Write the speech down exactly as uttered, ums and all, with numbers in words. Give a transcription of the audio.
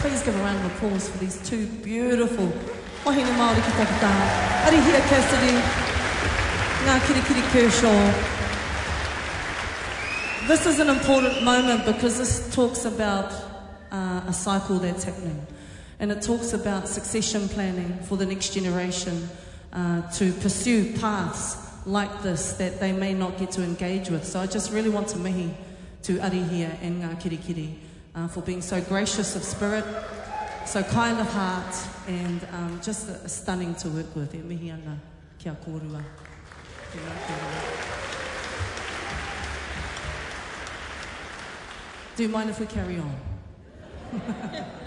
please give a round of applause for these two beautiful wahine Māori ki takata. Arihia Cassidy, ngā Kirikiri Kershaw. This is an important moment because this talks about uh, a cycle that's happening. And it talks about succession planning for the next generation uh, to pursue paths like this that they may not get to engage with. So I just really want to mihi to Arihia and Ngā Kirikiri uh, for being so gracious of spirit, so kind of heart, and um, just uh, stunning to work with. E mihi ana kia kōrua. Do you mind if we carry on?